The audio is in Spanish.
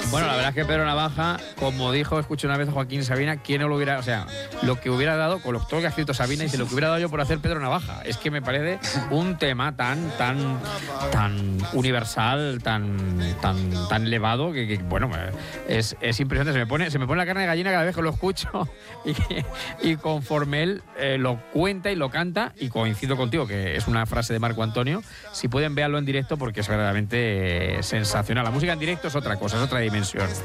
Bueno, la verdad es que Pedro Navaja, como dijo, escuché una vez a Joaquín Sabina, ¿quién no lo hubiera, o sea, lo que hubiera dado, con todo lo que ha escrito Sabina, y si lo que hubiera dado yo por hacer Pedro Navaja? Es que me parece un tema tan universal, tan elevado, que bueno, es impresionante. Se me pone la carne de gallina cada vez que lo escucho y conforme él lo cuenta y lo canta, y coincido contigo, que es una frase de Marco Antonio, si pueden verlo en directo porque es verdaderamente sensacional. La música en directo es otra cosa, es otra dimensión.